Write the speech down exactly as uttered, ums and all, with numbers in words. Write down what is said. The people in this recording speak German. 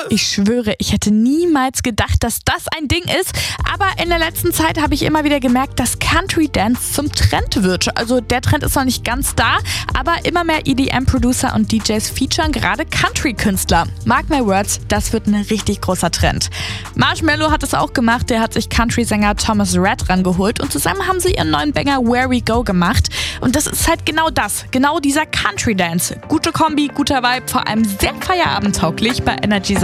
Ich schwöre, ich hätte niemals gedacht, dass das ein Ding ist. Aber in der letzten Zeit habe ich immer wieder gemerkt, dass Country Dance zum Trend wird. Also der Trend ist noch nicht ganz da, aber immer mehr E D M-Producer und D Js featuren gerade Country-Künstler. Mark my words, das wird ein richtig großer Trend. Marshmello hat es auch gemacht. Der hat sich Country-Sänger Thomas Rhett rangeholt und zusammen haben sie ihren neuen Banger Where We Go gemacht. Und das ist halt genau das, genau dieser Country Dance. Gute Kombi, guter Vibe, vor allem sehr feierabendtauglich bei Energy.